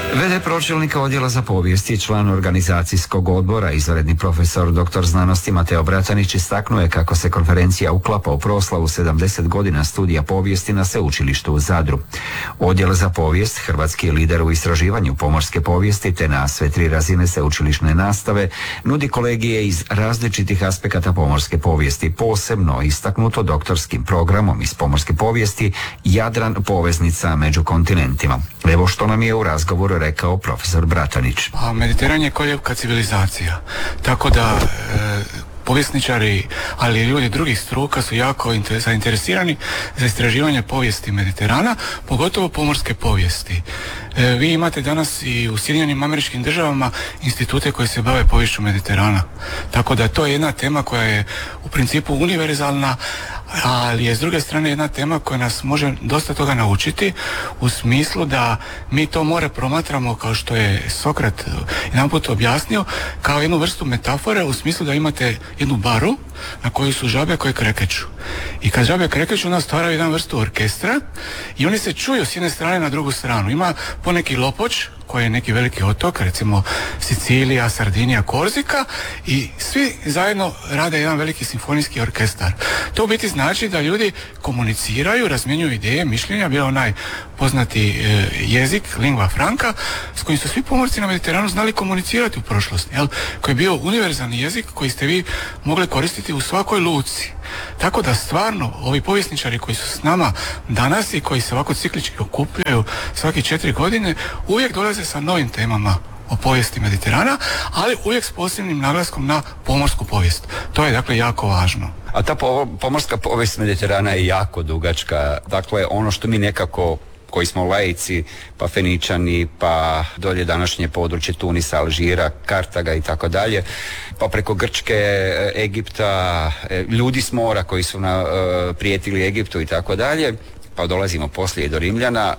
V.d. pročelnika odjela za povijest i član organizacijskog odbora, izvanredni profesor dr. znanosti Mateo Bratanić istaknuo je kako se konferencija uklapa u proslavu 70 godina studija povijesti na sveučilištu u Zadru. Odjel za povijest, hrvatski lider u istraživanju pomorske povijesti te na sve 3 razine sveučilišne nastave, nudi kolegije iz različitih aspekata pomorske povijesti, posebno istaknuto doktorskim programom iz pomorske povijesti Jadran poveznica među kontinentima. Evo što nam je u razgovoru rekao profesor Bratanić. Mediteran je koljevka civilizacija, tako da povjesničari, ali i ljudi drugih struka su jako zainteresirani za istraživanje povijesti Mediterana, pogotovo pomorske povijesti. Vi imate danas i u Sjedinjenim Američkim Državama institute koji se bave poviješću Mediterana. Tako da to je jedna tema koja je u principu univerzalna, ali je s druge strane jedna tema koja nas može dosta toga naučiti u smislu da mi to more promatramo, kao što je Sokrat jedanput objasnio, kao jednu vrstu metafore u smislu da imate jednu baru na kojoj su žabe koje krekeću. I kad žabe krekeću, onda stvaraju jedan vrstu orkestra i oni se čuju s jedne strane na drugu stranu. Ima poneki lopoč koji je neki veliki otok, recimo Sicilija, Sardinija, Korzika, i svi zajedno rade jedan veliki simfonijski orkestar. To u biti znači da ljudi komuniciraju, razmjenjuju ideje, mišljenja, bio onaj poznati jezik, lingua franca, s kojim su svi pomorci na Mediteranu znali komunicirati u prošlosti, koji je bio univerzalni jezik koji ste vi mogli koristiti u svakoj luci. Tako da stvarno ovi povjesničari koji su s nama danas i koji se ovako ciklički okupljaju svake 4 godine uvijek dolaze sa novim temama o povijesti Mediterana, ali uvijek s posebnim naglaskom na pomorsku povijest. To je dakle jako važno. A ta pomorska povijest Mediterana je jako dugačka. Dakle, ono što mi nekako koji smo laici, pa Feničani, pa dolje današnje područje Tunisa, Alžira, Kartaga i tako dalje, pa preko Grčke, Egipta, ljudi s mora koji su prijetili Egiptu i tako dalje, pa dolazimo poslije i do Rimljana.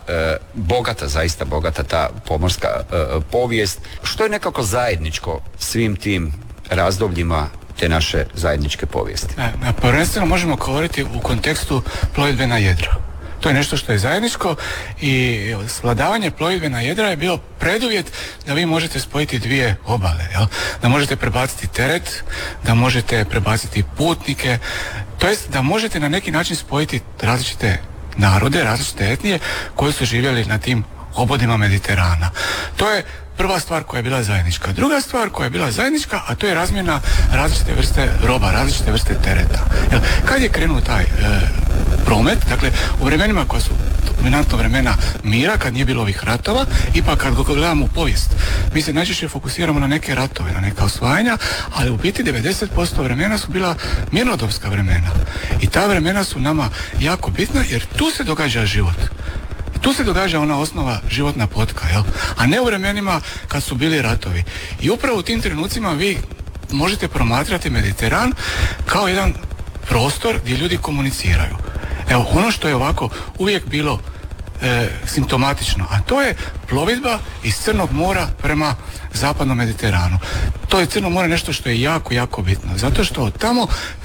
Zaista bogata ta pomorska povijest. Što je nekako zajedničko svim tim razdobljima te naše zajedničke povijesti? Prvenstveno možemo govoriti u kontekstu plovidbe na jedro. To je nešto što je zajedničko i svladavanje plovidbe na jedra je bio preduvjet da vi možete spojiti 2 obale, da možete prebaciti teret, da možete prebaciti putnike, to jest da možete na neki način spojiti različite narode, različite etnije koji su živjeli na tim obodima Mediterana. To je prva stvar koja je bila zajednička. Druga stvar koja je bila zajednička, a to je razmjena različite vrste roba, različite vrste tereta. Kad je krenuo taj promet, dakle u vremenima koja su dominantno vremena mira, kad nije bilo ovih ratova, ipak kad gledamo u povijest, mi se najčešće fokusiramo na neke ratove, na neka osvajanja, ali u biti 90% vremena su bila mirnodopska vremena. I ta vremena su nama jako bitna jer tu se događa život. Tu se događa ona osnova životna potka, a ne u vremenima kad su bili ratovi. I upravo u tim trenucima vi možete promatrati Mediteran kao jedan prostor gdje ljudi komuniciraju. Evo, ono što je ovako uvijek bilo simptomatično, a to je plovidba iz Crnog mora prema zapadnom Mediteranu. To je Crno more nešto što je jako, jako bitno, zato što tamo,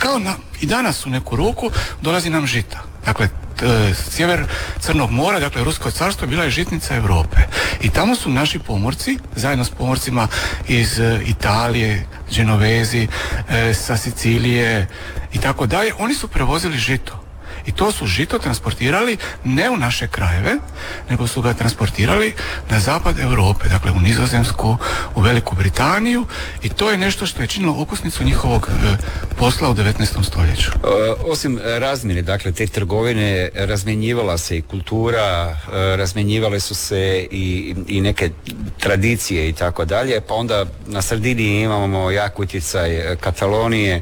i danas u neku ruku, dolazi nam žita. Dakle, sjever Crnog mora, dakle Rusko carstvo, bila je žitnica Europe. I tamo su naši pomorci, zajedno s pomorcima iz Italije, Genovezi, sa Sicilije i tako dalje, oni su prevozili žito. I to su žito transportirali ne u naše krajeve, nego su ga transportirali na zapad Europe, dakle u Nizozemsku, u Veliku Britaniju, i to je nešto što je činilo okosnicu njihovog posla u 19. stoljeću. Osim razmjene, dakle te trgovine, razmjenjivala se i kultura, razmjenjivale su se i neke tradicije i tako dalje, pa onda na Sardiniji imamo jak utjecaj Katalonije,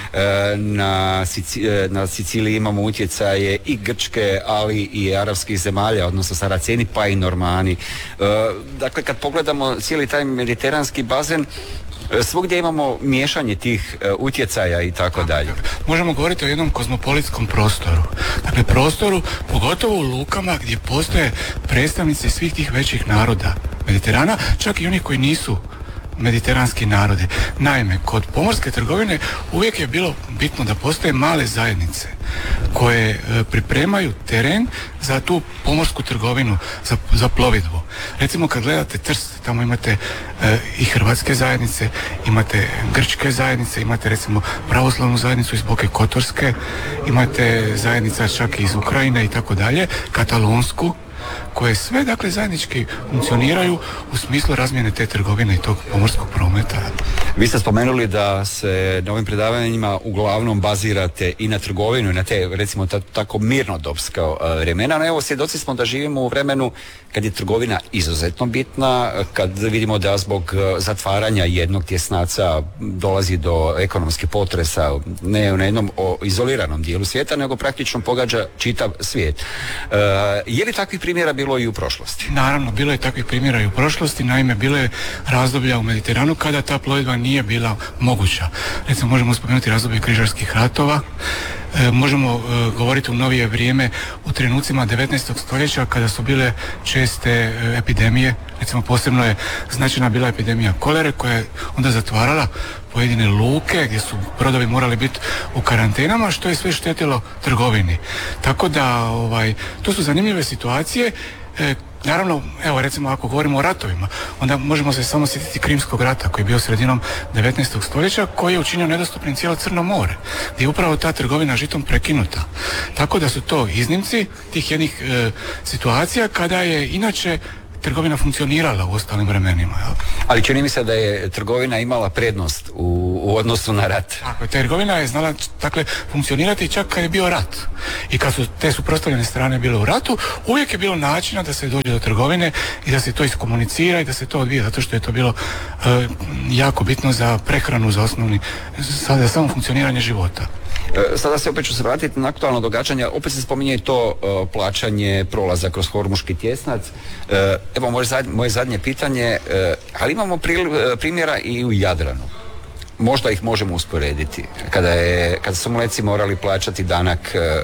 na Siciliji imamo utjecaj i Grčke, ali i arapskih zemalja, odnosno Saraceni, pa i Normani. Dakle, kad pogledamo cijeli taj mediteranski bazen, svugdje imamo miješanje tih utjecaja i tako dalje. Možemo govoriti o jednom kozmopolitskom prostoru. Dakle, prostoru, pogotovo u lukama gdje postoje predstavnici svih tih većih naroda Mediterana, čak i oni koji nisu mediteranski narodi. Naime, kod pomorske trgovine uvijek je bilo bitno da postoje male zajednice koje pripremaju teren za tu pomorsku trgovinu, za plovidbu. Recimo kad gledate Trst, tamo imate i hrvatske zajednice, imate grčke zajednice, imate recimo pravoslavnu zajednicu iz Boke Kotorske, imate zajednica čak i iz Ukrajine i tako dalje, katalonsku, koje sve dakle zajednički funkcioniraju u smislu razmjene te trgovine i tog pomorskog prometa. Vi ste spomenuli da se na ovim predavanjima uglavnom bazirate i na trgovinu i na te recimo tako mirnodopska vremena, no evo svjedoci smo da živimo u vremenu kad je trgovina izuzetno bitna, kad vidimo da zbog zatvaranja jednog tjesnaca dolazi do ekonomskih potresa ne na jednom izoliranom dijelu svijeta, nego praktično pogađa čitav svijet. Je li takvih primjera bilo i u prošlosti? Naravno, bilo je takvih primjera i u prošlosti, naime bilo je razdoblja u Mediteranu kada ta plovidba nije bila moguća. Recimo možemo spomenuti razdoblje križarskih ratova, možemo govoriti u novije vrijeme u trenucima 19. stoljeća kada su bile česte epidemije, recimo posebno je značajna bila epidemija kolere koja je onda zatvarala pojedine luke gdje su brodovi morali biti u karantenama, što je sve štetilo trgovini. Tako da to su zanimljive situacije. Naravno, evo recimo ako govorimo o ratovima, onda možemo se samo sjetiti Krimskog rata koji je bio sredinom 19. stoljeća, koji je učinio nedostupnim cijelo Crno more, gdje je upravo ta trgovina žitom prekinuta. Tako da su to iznimci tih jednih situacija kada je inače trgovina funkcionirala u ostalim vremenima. Jel? Ali čini mi se da je trgovina imala prednost u odnosu na rat. Tako, trgovina je znala funkcionirati čak kad je bio rat. I kad su te suprotstavljene strane bile u ratu, uvijek je bilo načina da se dođe do trgovine i da se to iskomunicira i da se to odvija, zato što je to bilo jako bitno za prehranu, za samo funkcioniranje života. Sada se opet ću se vratiti na aktualno događanja, opet se spominje i to plaćanje prolaza kroz Hormuški tjesnac. Evo moje zadnje pitanje, ali imamo primjera i u Jadranu. Možda ih možemo usporediti. Kada su Mleci morali plaćati danak